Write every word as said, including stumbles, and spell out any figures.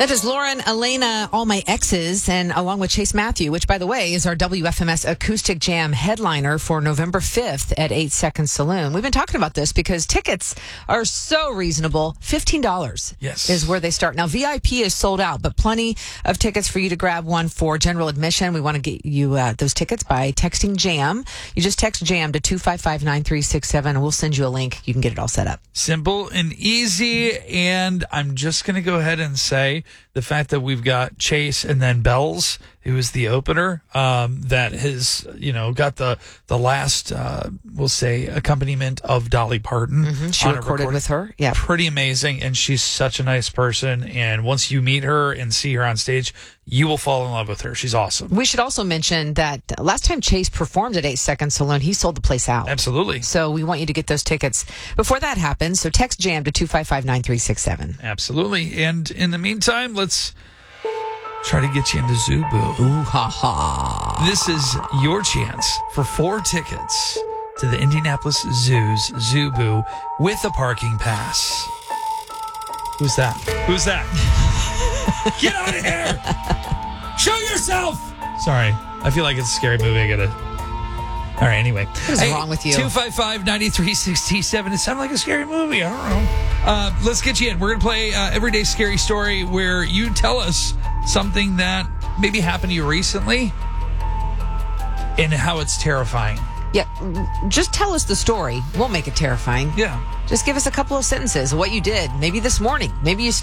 That is Lauren, Elena, All My Exes, and along with Chase Matthew, which, by the way, is our W F M S Acoustic Jam headliner for November fifth at eight Second Saloon. We've been talking about this because tickets are so reasonable. fifteen dollars yes. is where they start. Now, V I P is sold out, but plenty of tickets for you to grab one for general admission. We want to get you uh, those tickets by texting JAM. You just text JAM to two five five, nine three six seven, and we'll send you a link. You can get it all set up. Simple and easy, and I'm just going to go ahead and say the fact that we've got Chase and then Bells, who is the opener, um, that has, you know, got the the last, uh, we'll say, accompaniment of Dolly Parton. Mm-hmm. She recorded with her. Yeah. Pretty amazing, and she's such a nice person, and once you meet her and see her on stage, you will fall in love with her. She's awesome. We should also mention that last time Chase performed at eight Second Saloon, he sold the place out. Absolutely. So we want you to get those tickets before that happens. So text JAM to two five five, nine three six seven. Absolutely. And in the meantime, let's try to get you into Zubu. Ooh, ha, ha. This is your chance for four tickets to the Indianapolis Zoo's Zubu with a parking pass. Who's that? Who's that? Get out of here! Show yourself! Sorry. I feel like it's a scary movie. I gotta... All right, anyway. What is wrong with you? two five five, nine three six seven. It sounded like a scary movie. I don't know. Uh, let's get you in. We're going to play uh, Everyday Scary Story, where you tell us something that maybe happened to you recently and how it's terrifying. Yeah, just tell us the story. We'll make it terrifying. Yeah. Just give us a couple of sentences of what you did. Maybe this morning. Maybe you